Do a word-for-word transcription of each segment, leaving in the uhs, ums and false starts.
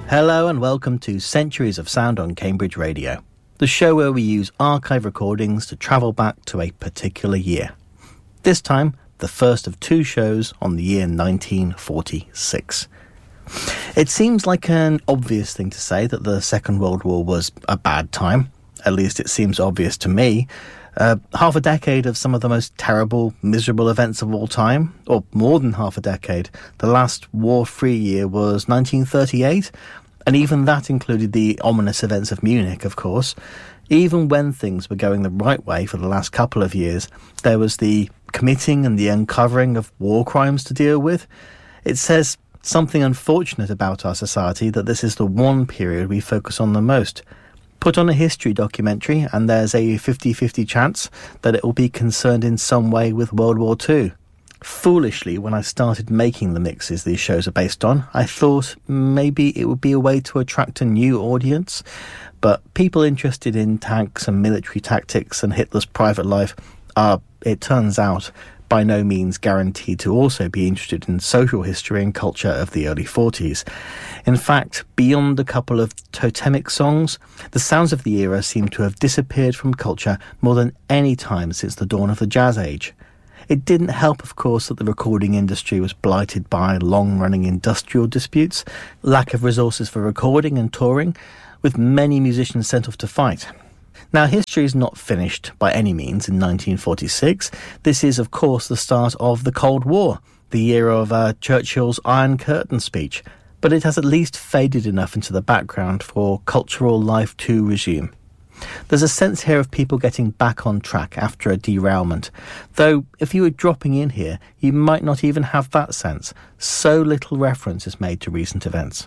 Hello and welcome to Centuries of Sound on Cambridge Radio, the show where we use archive recordings to travel back to a particular year. This time, the first of two shows on the year nineteen forty-six. It seems like an obvious thing to say that the Second World War was a bad time. At least it seems obvious to me. Uh, half a decade of some of the most terrible, miserable events of all time, or more than half a decade. The last war-free year was nineteen thirty-eight, and even that included the ominous events of Munich, of course. Even when things were going the right way for the last couple of years, there was the committing and the uncovering of war crimes to deal with. It says something unfortunate about our society that this is the one period we focus on the most. Put on a history documentary and there's a fifty-fifty chance that it will be concerned in some way with World War Two. Foolishly, when I started making the mixes these shows are based on, I thought maybe it would be a way to attract a new audience. But people interested in tanks and military tactics and Hitler's private life are, it turns out, by no means guaranteed to also be interested in social history and culture of the early forties. In fact, beyond a couple of totemic songs, the sounds of the era seem to have disappeared from culture more than any time since the dawn of the Jazz Age. It didn't help, of course, that the recording industry was blighted by long-running industrial disputes, lack of resources for recording and touring, with many musicians sent off to fight. Now, history is not finished by any means in nineteen forty-six. This is, of course, the start of the Cold War, the year of uh, Churchill's Iron Curtain speech, but it has at least faded enough into the background for cultural life to resume. There's a sense here of people getting back on track after a derailment, though if you were dropping in here, you might not even have that sense. So little reference is made to recent events.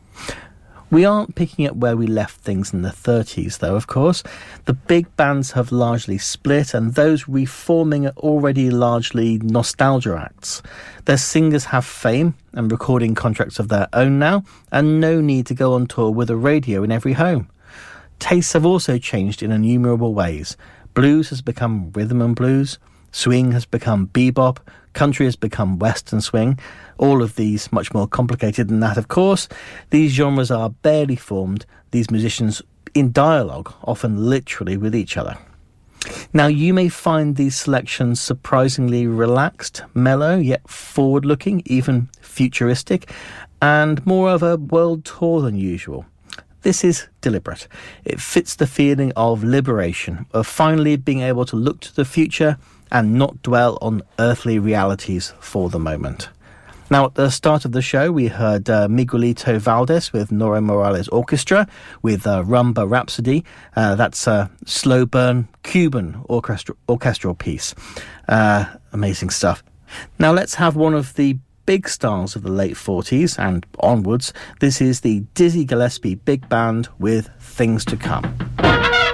We aren't picking up where we left things in the thirties, though, of course. The big bands have largely split, and those reforming are already largely nostalgia acts. Their singers have fame and recording contracts of their own now, and no need to go on tour with a radio in every home. Tastes have also changed in innumerable ways. Blues has become rhythm and blues, swing has become bebop, country has become western swing, all of these much more complicated than that, of course. These genres are barely formed, these musicians in dialogue, often literally with each other. Now, you may find these selections surprisingly relaxed, mellow, yet forward-looking, even futuristic, and more of a world tour than usual. This is deliberate. It fits the feeling of liberation, of finally being able to look to the future and not dwell on earthly realities for the moment. Now, at the start of the show, we heard uh, Miguelito Valdés with Nora Morales Orchestra with uh, Rumba Rhapsody. Uh, that's a slow burn Cuban orchestra- orchestral piece. Uh, amazing stuff. Now, let's have one of the big stars of the late forties and onwards. This is the Dizzy Gillespie Big Band with Things to Come.